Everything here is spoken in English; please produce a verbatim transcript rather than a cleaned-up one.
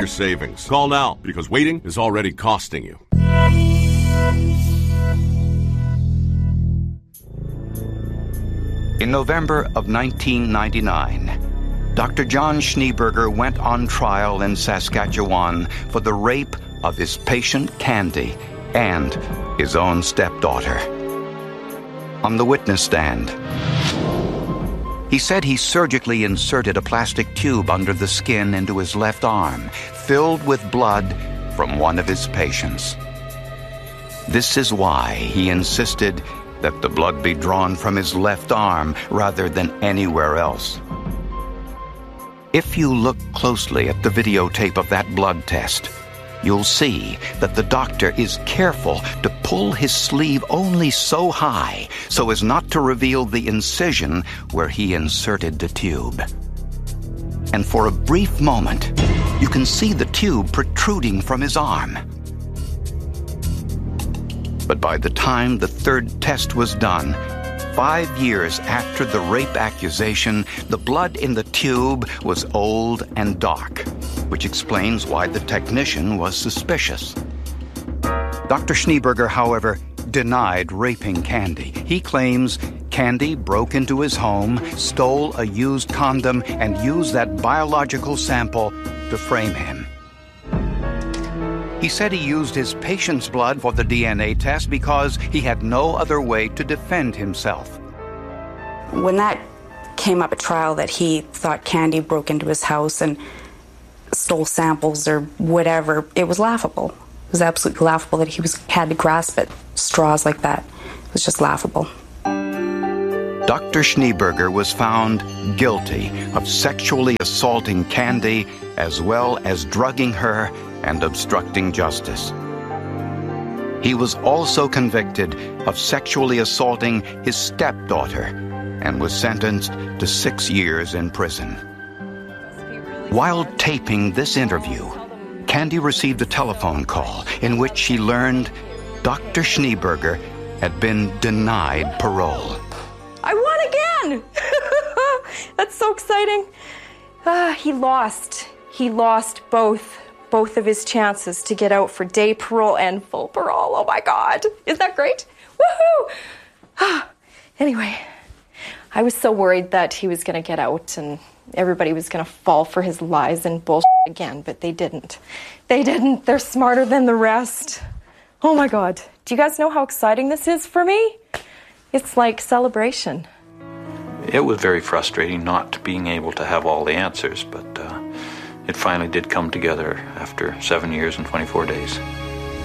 your savings. Call now, because waiting is already costing you. In November of nineteen ninety-nine, Doctor John Schneeberger went on trial in Saskatchewan for the rape of his patient Candy and his own stepdaughter. On the witness stand, he said he surgically inserted a plastic tube under the skin into his left arm, filled with blood from one of his patients. This is why he insisted that the blood be drawn from his left arm rather than anywhere else. If you look closely at the videotape of that blood test, you'll see that the doctor is careful to pull his sleeve only so high so as not to reveal the incision where he inserted the tube. And for a brief moment, you can see the tube protruding from his arm. But by the time the third test was done, five years after the rape accusation, the blood in the tube was old and dark, which explains why the technician was suspicious. Doctor Schneeberger, however, denied raping Candy. He claims Candy broke into his home, stole a used condom, and used that biological sample to frame him. He said he used his patient's blood for the D N A test because he had no other way to defend himself. When that came up at trial that he thought Candy broke into his house and stole samples or whatever, it was laughable. It was absolutely laughable that he was had to grasp at straws like that. It was just laughable. Doctor Schneeberger was found guilty of sexually assaulting Candy as well as drugging her and obstructing justice. He was also convicted of sexually assaulting his stepdaughter and was sentenced to six years in prison. While taping this interview, Candy received a telephone call in which she learned Doctor Schneeberger had been denied parole. I won again! That's so exciting. Uh, he lost. He lost both. both of his chances to get out for day parole and full parole. Oh my God, isn't that great? Woohoo! Anyway, I was so worried that he was gonna get out and everybody was gonna fall for his lies and bullshit again, but they didn't. They didn't, they're smarter than the rest. Oh my God, do you guys know how exciting this is for me? It's like celebration. It was very frustrating not being able to have all the answers, but uh, it finally did come together after seven years and twenty-four days.